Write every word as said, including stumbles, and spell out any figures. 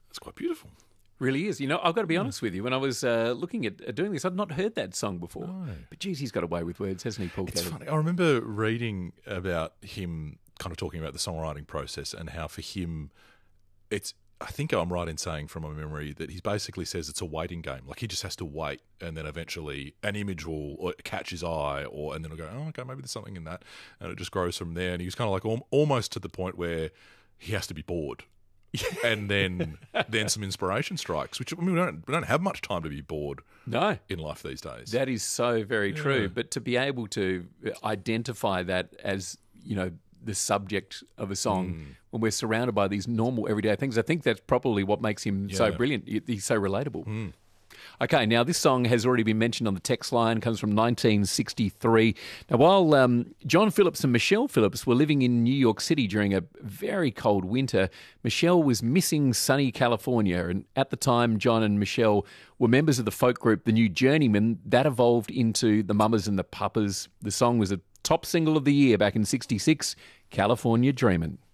That's quite beautiful. Really is. You know, I've got to be honest with you. When I was uh, looking at uh, doing this, I'd not heard that song before. No. But geez, he's got a way with words, hasn't he, Paul It's Kelly? funny. I remember reading about him kind of talking about the songwriting process and how for him, it's, I think I'm right in saying from my memory that he basically says it's a waiting game. Like he just has to wait and then eventually an image will catch his eye or, and then he'll go, oh, okay, maybe there's something in that. And it just grows from there. And he was kind of like al- almost to the point where he has to be bored. and then then some inspiration strikes, which I mean, we don't we don't have much time to be bored No. in life these days. That is so very true. Yeah. But to be able to identify that as, you know, the subject of a song Mm. when we're surrounded by these normal everyday things, I think that's probably what makes him so Yeah. brilliant. He's so relatable. Mm. Okay, now this song has already been mentioned on the text line, comes from nineteen sixty-three. Now, while um, John Phillips and Michelle Phillips were living in New York City during a very cold winter, Michelle was missing sunny California. And at the time, John and Michelle were members of the folk group The New Journeymen. That evolved into the Mamas and the Papas. The song was a top single of the year back in sixty-six, California Dreamin'.